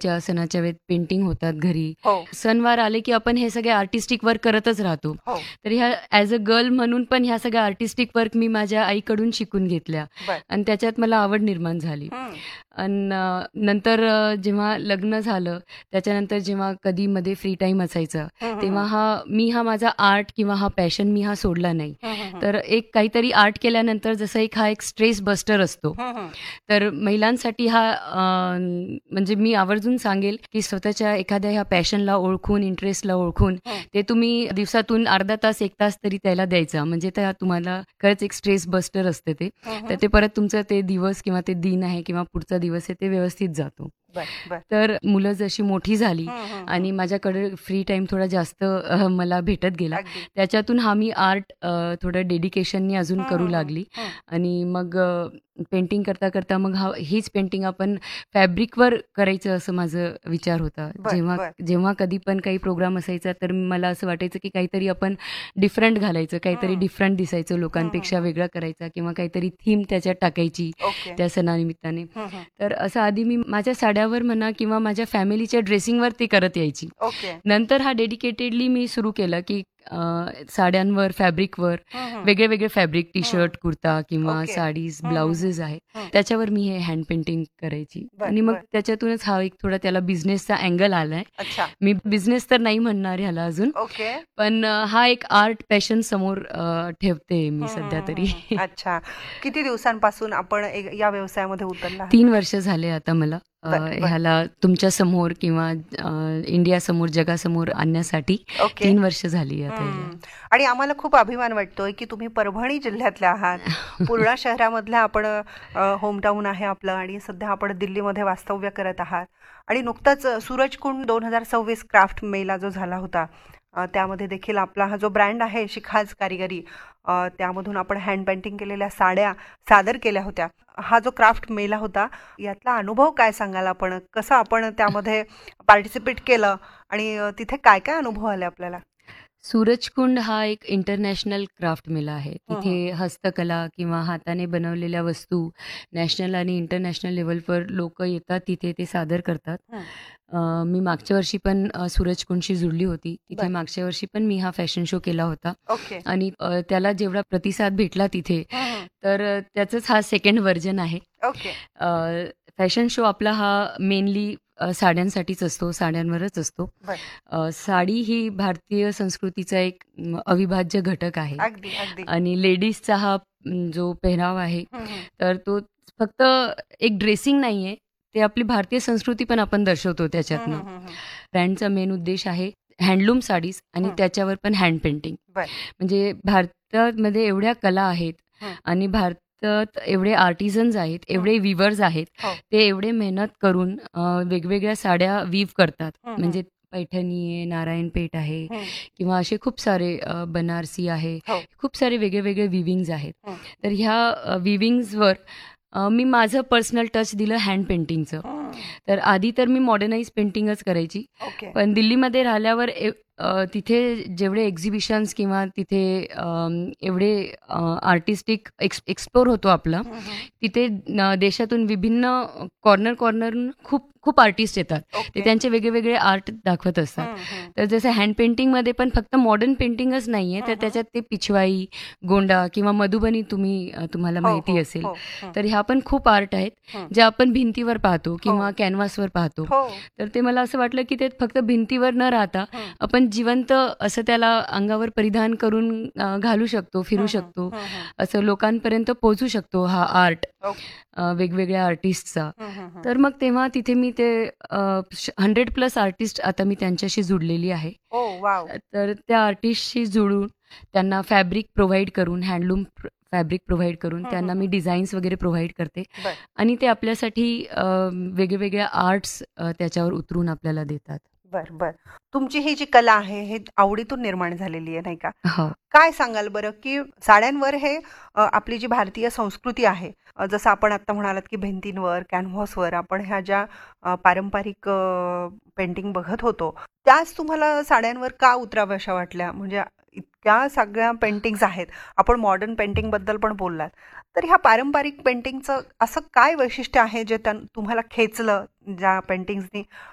दिवाळीच्या सणाच्या वेळेत पेंटिंग होतात घरी. हो सणवार आले की आपण हे सगळे आर्टिस्टिक वर्क करतच राहतो. हो तर ह्या ॲज अ गर्ल म्हणून पण ह्या सगळ्या आर्टिस्टिक वर्क मी माझ्या आईकडून शिकून घेतल्या बर आणि त्याच्यात मला आवड निर्माण झाली. हम्म, आणि नंतर जेव्हा लग्न झालं त्याच्यानंतर जेव्हा कधी मध्ये फ्री टाईम असायचा हम्म, तेव्हा हम्म, मी माझा आर्ट किंवा हा पॅशन मी हा सोडला नाही. हम्म, तर एक काहीतरी आर्ट केल्यानंतर जसं हा एक स्ट्रेस बस्टर असतो. हम्म, तर महिलांसाठी म्हणजे मी आवर्जून सांगेल की स्वतःच्या एखाद्या ह्या पॅशनला ओळखून, इंटरेस्टला ओळखून हम्म, ते तुम्ही दिवसातून अर्धा तास, 1 तास तरी त्याला द्यायचा. म्हणजे त्या तुम्हाला खरंच एक स्ट्रेस बस्टर असते ते. तर हम्म, ते परत तुमचं ते दिवस किंवा ते दिन आहे किंवा पुढचा दिवस आहे ते व्यवस्थित जातो. बर बर तर मुलं जशी मोठी झाली हम्म. आणि माझ्याकडे फ्री टाईम थोडा जास्त मला भेटत गेला. अगदी त्याच्यातून मी आर्ट थोडं डेडिकेशननी अजून हम्म, करू हम्म, लागली हम्म. आणि मग पेंटिंग करता करता मग हीच पेंटिंग आपण फॅब्रिकवर करायचं असं माझं विचार होता. बर जेव्हा बर जेव्हा कधी पण काही प्रोग्राम असायचा तर मला असं वाटायचं की काहीतरी आपण डिफरंट घालायचं, काहीतरी हम्म, डिफरंट दिसायचं, लोकांपेक्षा हम्म. वेगळं करायचा किंवा काहीतरी थीम त्याच्यात टाकायची ओके त्या सणानिमित्ताने. हम्म. तर असं आधी मी माझ्या साड्यावर म्हणा किंवा माझ्या फॅमिलीच्या ड्रेसिंगवर ते करत यायची. ओके नंतर हा डेडिकेटेडली मी सुरू केलं की साड्यांवर, फॅब्रिकवर हम्म, वेगळे वेगळे फॅब्रिक, टी हम्म. शर्ट, कुर्ता किंवा ओके साडीज, हम्म. ब्लाउजेस आहेत. हम्म. त्याच्यावर मी हे हँड पेंटिंग करायची बर आणि मग बर त्याच्यातूनच हा एक थोडा त्याला बिझनेसचा अँगल आलाय. अच्छा मी बिझनेस तर नाही म्हणणार ह्याला अजून, ओके पण हा एक आर्ट पॅशन समोर ठेवते मी सध्या तरी. अच्छा किती दिवसांपासून आपण या व्यवसायामध्ये उतरला आहात 3 वर्ष झाले आता मला बर बर ह्याला तुमच्या समोर किंवा इंडियासमोर, जगासमोर आणण्यासाठी ओके 3 वर्ष झाली आता ह्याला. आणि आम्हाला खूप अभिमान वाटतोय की तुम्ही परभणी जिल्ह्यातल्या आहात पूर्णा शहरामधल्या आपण होमटाऊन आहे आपलं आणि सध्या आपण दिल्लीमध्ये वास्तव्य करत आहात आणि नुकताच सूरजकुंड 2026 क्राफ्ट मेला जो झाला होता त्यामध्ये देखील आपला हा जो ब्रँड आहे शिखाज कारिगरी त्यामधून आपण हँड पेंटिंग केलेल्या साड्या सादर केल्या होत्या. हा जो क्राफ्ट मेला होता यातला अनुभव काय सांगाल आपण कसं आपण त्यामध्ये पार्टिसिपेट केलं आणि तिथे काय काय अनुभव आले आपल्याला सूरजकुंड हा एक इंटरनॅशनल क्राफ्ट मेला आहे. तिथे हस्तकला किंवा हाताने बनवलेल्या वस्तू नॅशनल आणि इंटरनॅशनल लेवलवर लोक येतात, तिथे ते सादर करतात. मी मागच्या वर्षी पण सूरजकुंडशी जुळली होती. तिथे बर मागच्या वर्षी पण मी हा फॅशन शो केला होता ओके आणि त्याला जेवढा प्रतिसाद भेटला तिथे, तर त्याचंच हा सेकंड व्हर्जन आहे. ओके फॅशन शो आपला हा मेनली साड्यांसाठीच असतो, साड्यांवरच असतो. बर साडी ही भारतीय संस्कृतीचा एक अविभाज्य घटक आहे अगदी अगदी आणि लेडीजचा हा जो पेहराव आहे तर तो फक्त एक ड्रेसिंग नाही आहे, ते आपली भारतीय संस्कृती पण आपण दर्शवतो त्याच्यातनं. ब्रँडचा मेन उद्देश आहे हँडलूम साडीज आणि त्याच्यावर पण हँड पेंटिंग. बर म्हणजे भारतामध्ये एवढ्या कला आहेत आणि भारतात एवढे आर्टिझन्स आहेत, एवढे विवर्स आहेत, हो ते एवढे मेहनत करून वेगवेगळ्या साड्या वीव करतात. म्हणजे पैठणी आहे, नारायणपेठ आहे किंवा असे खूप सारे बनारसी आहे, हो खूप सारे वेगळे वेगळे विविंग्ज आहेत. तर ह्या विविंग्जवर मी माझं पर्सनल टच दिलं हँड पेंटिंगचं. तर आधी तर मी मॉडर्नाइज पेंटिंगच करायची, ओके पण दिल्लीमध्ये राहिल्यावर तिथे जेवढे एक्झिबिशन्स किंवा तिथे एवढे आर्टिस्टिक एक्सप्लोर होतो आपला, तिथे देशातून विभिन्न कॉर्नरून खूप खूप आर्टिस्ट येतात. ते ओके त्यांचे वेगळे आर्ट दाखवत असतात. तर जसं हँड पेंटिंगमध्ये पण फक्त मॉडर्न पेंटिंगच नाही आहे, तर त्याच्यात ते पिछवाई, गोंडा किंवा मधुबनी तुम्हाला हो माहिती हो असेल. हो तर ह्या पण खूप आर्ट आहेत जे आपण भिंतीवर पाहतो किंवा हो कॅनव्हासवर पाहतो. हो तर ते मला असं वाटलं की ते फक्त भिंतीवर न राहता आपण जिवंत असं त्याला अंगावर परिधान करून घालू शकतो, फिरू शकतो, असं लोकांपर्यंत पोहोचू शकतो हा आर्ट वेगवेगळ्या आर्टिस्टचा. तर मग तेव्हा तिथे मी ते 100+ आर्टिस्ट आता मी त्यांच्याशी जुडलेली आहे. ओ वाव तर त्या आर्टिस्टशी जुळून त्यांना फॅब्रिक प्रोव्हाइड करून, हँडलूम फॅब्रिक प्रोव्हाइड करून त्यांना मी डिझाईन्स वगैरे प्रोव्हाइड करते बर आणि ते आपल्यासाठी वेगवेगळ्या आर्ट्स त्याच्यावर उतरून आपल्याला देतात. बर बर तुमची ही जी कला आहे हे आवडीतून निर्माण झालेली आहे नाही का हो. काय सांगाल बरं की साड्यांवर हे आपली जी भारतीय संस्कृती आहे जसं आपण आता म्हणालात की भिंतींवर कॅनव्हासवर आपण ह्या ज्या पारंपरिक पेंटिंग बघत होतो त्याच तुम्हाला साड्यांवर का उतराव्याशा वाटल्या म्हणजे इतक्या सगळ्या पेंटिंग्स आहेत आपण मॉडर्न पेंटिंग बद्दल पण बोललात तर ह्या पारंपरिक पेंटिंगचं असं काय वैशिष्ट्य आहे जे तुम्हाला खेचलं ज्या पेंटिंग्सनी